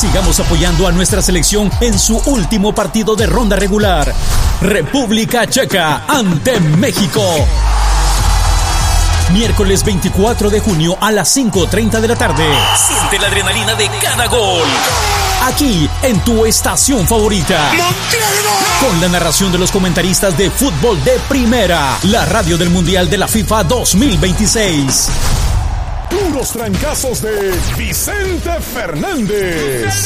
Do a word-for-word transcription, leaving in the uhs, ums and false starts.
Sigamos apoyando a nuestra selección en su último partido de ronda regular. República Checa ante México. Miércoles veinticuatro de junio a las cinco treinta de la tarde. Siente la adrenalina de cada gol. Aquí, en tu estación favorita. Con la narración de los comentaristas de fútbol de primera. La radio del Mundial de la FIFA dos mil veintiséis. Puros trancazos de Vicente Fernández.